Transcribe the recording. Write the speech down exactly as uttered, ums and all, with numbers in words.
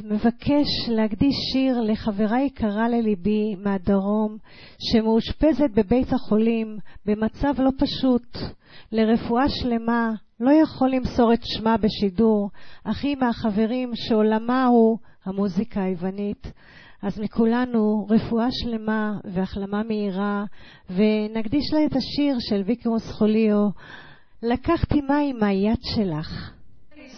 מבקש להקדיש שיר לחברה יקרה לליבי מהדרום, שמאושפזת בבית החולים במצב לא פשוט, לרפואה שלמה. לא יכול למסור את שמה בשידור, אחי מהחברים שעולמה הוא המוזיקה היוונית. אז מכולנו רפואה שלמה והחלמה מהירה, ונקדיש לה את השיר של ויקרוס חוליו, לקחתי מים מהיד שלך.